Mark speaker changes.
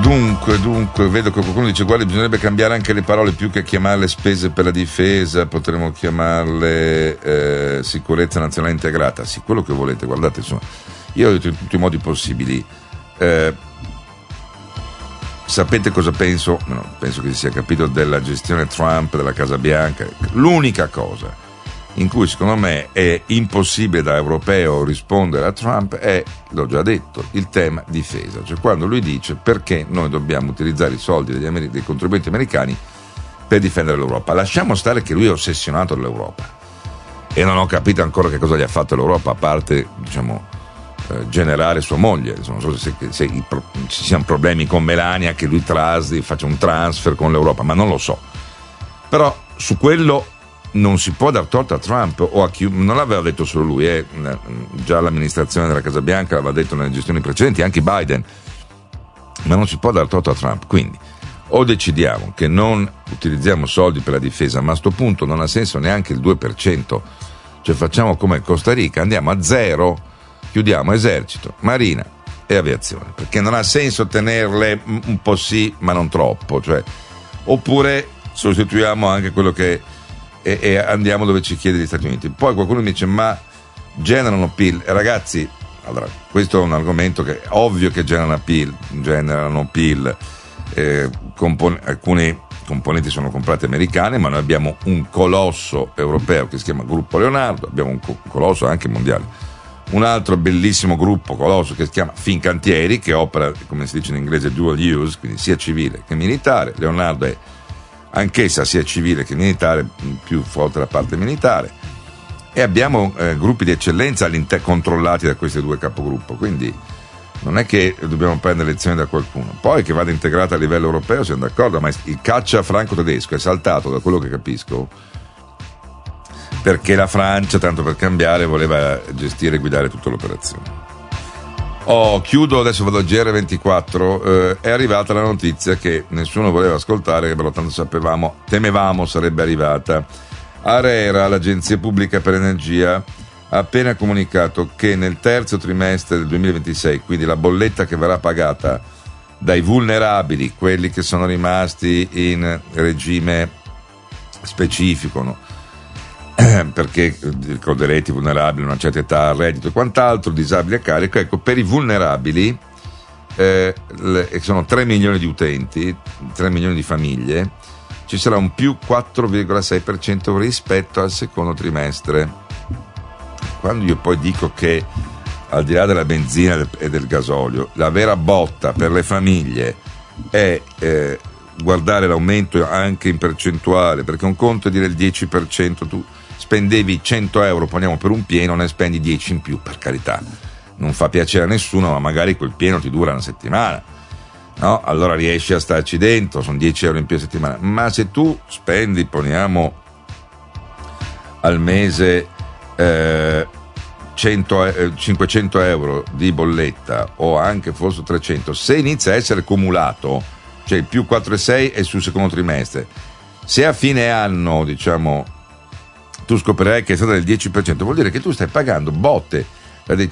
Speaker 1: Dunque, vedo che qualcuno dice: guarda, bisognerebbe cambiare anche le parole, più che chiamarle spese per la difesa, potremmo chiamarle sicurezza nazionale integrata. Sì, quello che volete, guardate, insomma, io ho detto in tutti i modi possibili. Sapete cosa penso? No, penso che si sia capito della gestione Trump della Casa Bianca. L'unica cosa in cui secondo me è impossibile da europeo rispondere a Trump è, l'ho già detto, il tema difesa, cioè quando lui dice perché noi dobbiamo utilizzare i soldi dei contribuenti americani per difendere l'Europa. Lasciamo stare che lui è ossessionato dall'Europa e non ho capito ancora che cosa gli ha fatto l'Europa, a parte, diciamo, generare sua moglie. Non so se ci siano problemi con Melania, che lui faccia un transfer con l'Europa, ma non lo so. Però su quello non si può dar torto a Trump o a chi, non l'aveva detto solo lui, già l'amministrazione della Casa Bianca l'aveva detto nelle gestioni precedenti, anche Biden, ma non si può dar torto a Trump. Quindi o decidiamo che non utilizziamo soldi per la difesa, ma a sto punto non ha senso neanche il 2%, cioè facciamo come Costa Rica, andiamo a zero, chiudiamo esercito, marina e aviazione, perché non ha senso tenerle un po' sì ma non troppo, cioè, oppure sostituiamo anche quello che e andiamo dove ci chiede gli Stati Uniti. Poi qualcuno mi dice: ma generano PIL? Ragazzi, allora, questo è un argomento che è ovvio che generano PIL, alcuni componenti sono comprate americane, ma noi abbiamo un colosso europeo che si chiama Gruppo Leonardo, abbiamo un colosso anche mondiale, un altro bellissimo gruppo colosso che si chiama Fincantieri, che opera, come si dice in inglese, dual use, quindi sia civile che militare. Leonardo è anch'essa sia civile che militare, più forte la parte militare, e abbiamo gruppi di eccellenza controllati da questi due capogruppo, quindi non è che dobbiamo prendere lezioni da qualcuno. Poi che vada integrata a livello europeo siamo d'accordo, ma il caccia franco-tedesco è saltato, da quello che capisco, perché la Francia, tanto per cambiare, voleva gestire e guidare tutta l'operazione. Chiudo, adesso vado a GR24, è arrivata la notizia che nessuno voleva ascoltare, che però tanto temevamo sarebbe arrivata. ARERA, l'Agenzia Pubblica per l'Energia, ha appena comunicato che nel terzo trimestre del 2026, quindi la bolletta che verrà pagata dai vulnerabili, quelli che sono rimasti in regime specifico, no? Perché ricorderete, i vulnerabili, una certa età, reddito e quant'altro, disabili a carico, ecco, per i vulnerabili sono 3 milioni di utenti, 3 milioni di famiglie, ci sarà un più 4,6% rispetto al secondo trimestre. Quando io poi dico che, al di là della benzina e del gasolio, la vera botta per le famiglie è guardare l'aumento anche in percentuale, perché un conto è dire il 10%, tu spendevi 100 euro, poniamo, per un pieno, ne spendi 10 in più, per carità, non fa piacere a nessuno, ma magari quel pieno ti dura una settimana, no? Allora riesci a starci dentro, sono 10 euro in più a settimana. Ma se tu spendi, poniamo, al mese 500 euro di bolletta, o anche forse 300, se inizia a essere cumulato, cioè il più 4,6 è sul secondo trimestre, se a fine anno, diciamo, tu scoprirai che è stata del 10%, vuol dire che tu stai pagando botte